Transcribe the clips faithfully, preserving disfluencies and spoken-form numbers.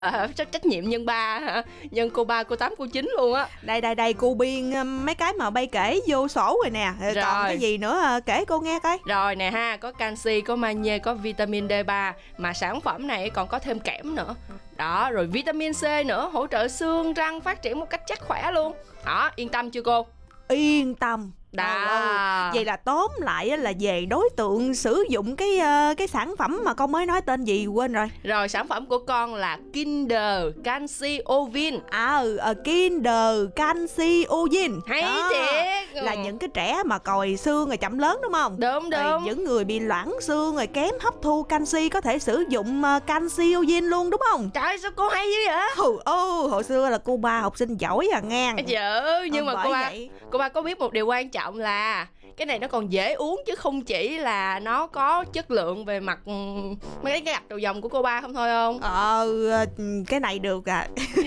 À, trách trách nhiệm nhân ba hả? Nhân cô ba, cô tám, cô chín luôn á. Đây đây đây, cô biên um, mấy cái mà bay kể vô sổ rồi nè. Rồi. Còn cái gì nữa à, kể cô nghe coi. Rồi nè ha, có canxi, có magie, có vitamin D ba. Mà sản phẩm này còn có thêm kẽm nữa. Đó, rồi vitamin C nữa, hỗ trợ xương răng phát triển một cách chắc khỏe luôn. Đó, yên tâm chưa cô? Yên tâm. Đó. Ừ, vậy là tóm lại là về đối tượng sử dụng cái uh, cái sản phẩm mà con mới nói tên gì quên rồi. Rồi sản phẩm của con là Kinder Canxi Ovin. À, uh, Kinder Canxi Ovin. Hay thiệt. Là những cái trẻ mà còi xương rồi chậm lớn đúng không? Đúng đúng. Rồi, những người bị loãng xương rồi kém hấp thu canxi có thể sử dụng uh, Canxi Ovin luôn đúng không? Trời, sao cô hay dữ vậy? Ừ, ừ, hồi xưa là cô ba học sinh giỏi à nghe. Dạ, nhưng ừ, mà cô ba vậy. cô ba có biết một điều quan trọng là cái này nó còn dễ uống chứ không chỉ là nó có chất lượng về mặt mấy cái gạch đầu dòng của cô ba không thôi không? Ờ, cái này được à.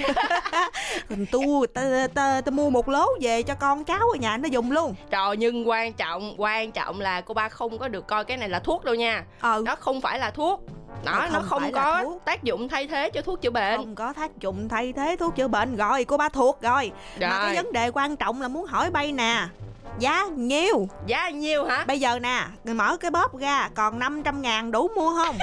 Tu ta, ta, ta mua một lố về cho con cháu ở nhà nó dùng luôn. Trời, nhưng quan trọng quan trọng là cô ba không có được coi cái này là thuốc đâu nha. Ừ. Nó không phải là thuốc. Nó không nó không có tác dụng thay thế cho thuốc chữa bệnh. Không có tác dụng thay thế thuốc chữa bệnh. Rồi cô ba thuộc rồi. rồi Mà cái vấn đề quan trọng là muốn hỏi bay nè, giá nhiêu? Giá nhiêu hả? Bây giờ nè, người mở cái bóp ra còn năm trăm ngàn đủ mua không?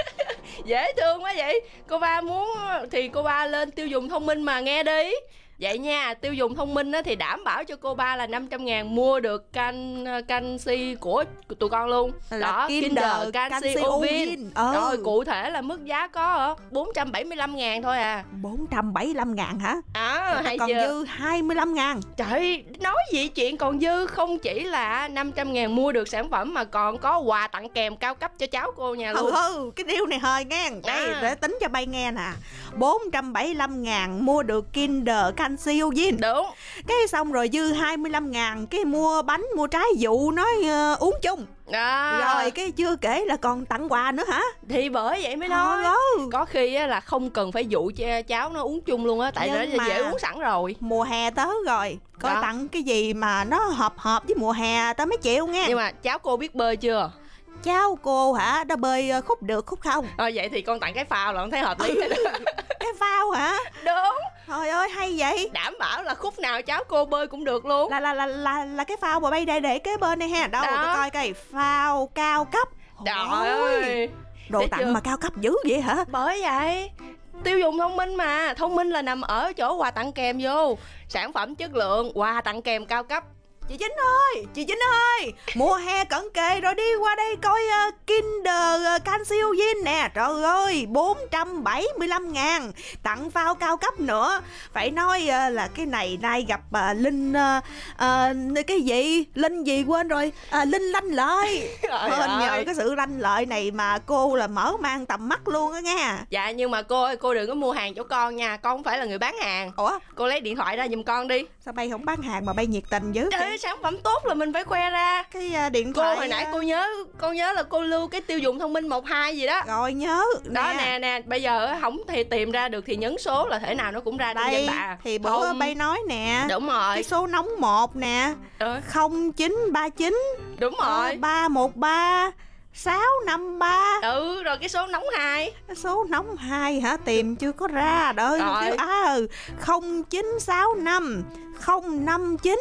Dễ thương quá vậy. Cô ba muốn thì cô ba lên Tiêu Dùng Thông Minh mà nghe đi. Vậy nha, Tiêu Dùng Thông Minh á, thì đảm bảo cho cô ba là năm trăm ngàn mua được can canxi của tụi con luôn. Là đó, Kinder, Kinder Canxi, Canxi Ovin. Ovin. Ừ. Rồi cụ thể là mức giá có bốn trăm bảy mươi lăm ngàn thôi à. bốn trăm bảy mươi lăm ngàn hả? À, hay còn chưa? dư hai mươi lăm ngàn. Trời, nói gì chuyện còn dư. Không chỉ là năm trăm ngàn mua được sản phẩm mà còn có quà tặng kèm cao cấp cho cháu cô nhà luôn. Ừ, ừ, cái điều này hơi nghe. Đây, à. để tính cho bay nghe nè. bốn trăm bảy mươi lăm ngàn mua được Kinder Canxi Ovin. Đúng. Cái xong rồi dư hai mươi lăm ngàn cái mua bánh, mua trái dụ nói uh, uống chung. À. Rồi cái chưa kể là còn tặng quà nữa hả? Thì bởi vậy mới nói nói có khi á, là không cần phải dụ cho cháu nó uống chung luôn á. Tại nhưng nó dễ uống sẵn rồi. Mùa hè tới rồi, có đó. Tặng cái gì mà nó hợp hợp với mùa hè tới mấy triệu nghe. Nhưng mà cháu cô biết bơi chưa? Cháu cô hả? Đã bơi khúc được khúc không? Ờ vậy thì con tặng cái phao là con thấy hợp lý. Cái phao hả? Đúng. Trời ơi hay vậy. Đảm bảo là khúc nào cháu cô bơi cũng được luôn. Là là là là, là cái phao mà bay đây để kế bên đây ha. Đâu đó. tôi coi cái phao cao cấp. Trời ơi, đồ thấy tặng chưa? Mà cao cấp dữ vậy hả? Bởi vậy Tiêu Dùng Thông Minh mà. Thông minh là nằm ở chỗ quà tặng kèm vô. Sản phẩm chất lượng, quà tặng kèm cao cấp. Chị Chính ơi, chị Chính ơi, mùa hè cận kề rồi, đi qua đây coi uh, Kinder uh, Canxi Ovin nè. Trời ơi, bốn trăm bảy mươi lăm ngàn, tặng phao cao cấp nữa. Phải nói uh, là cái này nay gặp uh, Linh uh, uh, cái gì, Linh gì quên rồi, uh, Linh lanh lợi. Hơn nhờ cái sự lanh lợi này mà cô là mở mang tầm mắt luôn á nghe. Dạ nhưng mà cô ơi, cô đừng có mua hàng chỗ con nha. Con không phải là người bán hàng. Ủa? Cô lấy điện thoại ra giùm con đi. Sao bay không bán hàng mà bay nhiệt tình dữ? Trời ơi, sản phẩm tốt là mình phải khoe ra. Cái uh, điện cô thoại hồi nãy cô nhớ cô nhớ là cô lưu cái Tiêu Dùng Thông Minh một hai gì đó. Rồi nhớ đó nè nè. Bây giờ không thì tìm ra được thì nhấn số là thể nào nó cũng ra trên danh bạ. Thì bữa không. Bay nói nè. Đúng rồi. Cái số nóng một nè. ừ. không chín ba chín. Đúng rồi. ba một ba sáu năm ba. Ừ, rồi cái số nóng hai. Cái số nóng hai hả? Tìm chưa có ra. Đợi một xíu. À, không chín sáu năm không năm chín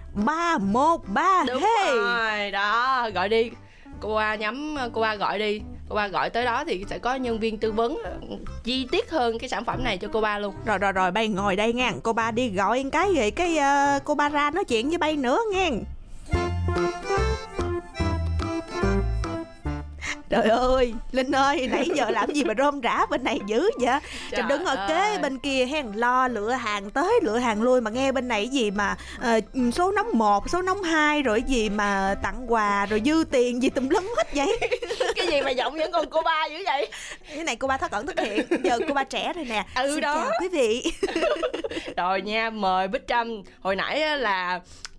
ba một ba. Đúng hey. rồi. Đó, gọi đi. Cô ba nhắm, cô ba gọi đi. Cô ba gọi tới đó thì sẽ có nhân viên tư vấn chi tiết hơn cái sản phẩm này cho cô ba luôn. Rồi rồi rồi, bay ngồi đây nghe. Cô ba đi gọi cái gì cái uh, cô ba ra nói chuyện với bay nữa nghe. Trời ơi, Linh ơi, nãy giờ làm gì mà rôm rã bên này dữ vậy? Trời đứng ở kế bên kia hen, lo lựa hàng tới lựa hàng lui, mà nghe bên này gì mà uh, số nóng một, số nóng hai, rồi gì mà tặng quà, rồi dư tiền gì tùm lum hết vậy. Cái gì mà giọng vẫn còn cô ba dữ vậy? Cái này cô ba thoát ẩn thoát hiện, giờ cô ba trẻ rồi nè. Ừ. Xin đó. chào quý vị. Rồi nha, mời Bích Trâm. Hồi nãy là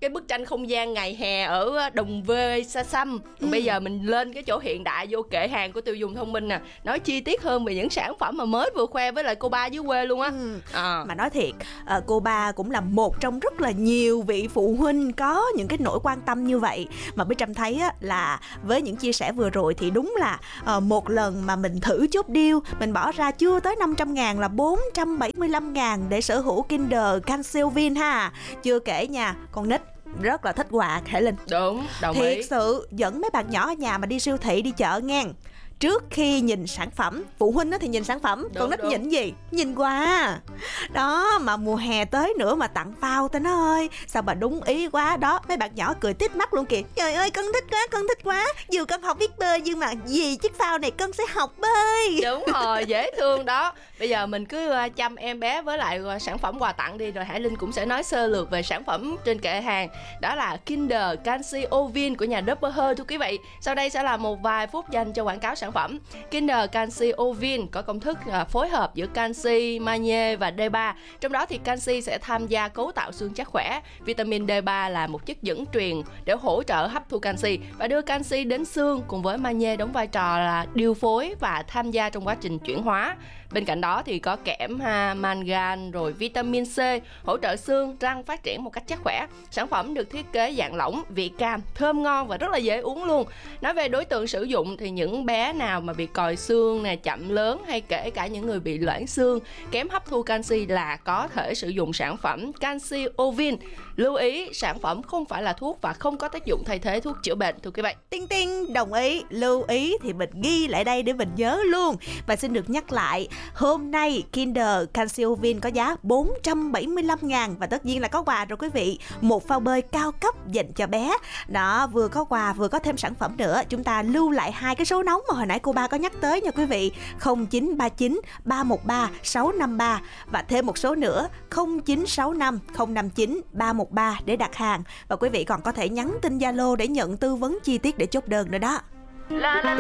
cái bức tranh không gian ngày hè ở đồng quê xa xăm. Ừ. Bây giờ mình lên cái chỗ hiện đại, vô kệ hàng của tiêu dùng thông minh nè, nói chi tiết hơn về những sản phẩm mà mới vừa khoe với lại cô ba dưới quê luôn á. Ừ. À. Mà nói thiệt, ờ, cô ba cũng là một trong rất là nhiều vị phụ huynh có những cái nỗi quan tâm như vậy. Mà Bích Trâm thấy á, là với những chia sẻ vừa rồi thì đúng là ờ, một lần mà mình thử chốt deal, mình bỏ ra chưa tới năm trăm ngàn là bốn trăm bảy mươi lăm ngàn để sở hữu Kinder Canxilvin ha. Chưa kể nha, con nít rất là thích quà Khải Linh. Đúng, đồng Thiệt ý. sự dẫn mấy bạn nhỏ ở nhà mà đi siêu thị, đi chợ nghe, trước khi nhìn sản phẩm, phụ huynh thì nhìn sản phẩm, Đúng, còn nít đúng. nhìn gì? Nhìn quà. Đó, mà mùa hè tới nữa mà tặng phao ta nó ơi, sao mà đúng ý quá đó. Mấy bạn nhỏ cười tít mắt luôn kìa. Trời ơi, con thích quá, con thích quá. Dù con học biết bơi nhưng mà vì chiếc phao này con sẽ học bơi. Đúng rồi, dễ thương đó. Bây giờ mình cứ ờ, chăm em bé với lại ờ, sản phẩm quà tặng đi, rồi Hải Linh cũng sẽ nói sơ lược về sản phẩm trên kệ hàng. Đó là Kinder Canxilvin của nhà Doppelher thưa quý vị. Sau đây sẽ là một vài phút dành cho quảng cáo sản phẩm. Kinder Canxilvin có công thức ờ, phối hợp giữa canxi, magie và D ba. Trong đó thì canxi sẽ tham gia cấu tạo xương chắc khỏe. Vitamin D ba là một chất dẫn truyền để hỗ trợ hấp thu canxi và đưa canxi đến xương, cùng với magie đóng vai trò là điều phối và tham gia trong quá trình chuyển hóa. Bên cạnh đó thì có kẽm, ha, mangan, rồi vitamin C hỗ trợ xương, răng phát triển một cách chắc khỏe. Sản phẩm được thiết kế dạng lỏng, vị cam, thơm ngon và rất là dễ uống luôn. Nói về đối tượng sử dụng thì những bé nào mà bị còi xương nè, chậm lớn, hay kể cả những người bị loãng xương, kém hấp thu canxi là có thể sử dụng sản phẩm Canxilvin. Lưu ý, sản phẩm không phải là thuốc và không có tác dụng thay thế thuốc chữa bệnh thưa quý vị. Tinh tinh, đồng ý. Lưu ý thì mình ghi lại đây để mình nhớ luôn. Và xin được nhắc lại, hôm nay Kinder Canxilvin có giá bốn trăm bảy mươi lăm ngàn. Và tất nhiên là có quà rồi quý vị. Một phao bơi cao cấp dành cho bé. Đó, vừa có quà vừa có thêm sản phẩm nữa. Chúng ta lưu lại hai cái số nóng mà hồi nãy cô ba có nhắc tới nha quý vị. Không chín ba chín ba một ba sáu năm ba. Và thêm một số nữa, không chín sáu năm không năm chín ba một ba để đặt hàng. Và quý vị còn có thể nhắn tin Zalo để nhận tư vấn chi tiết để chốt đơn nữa đó. La la la.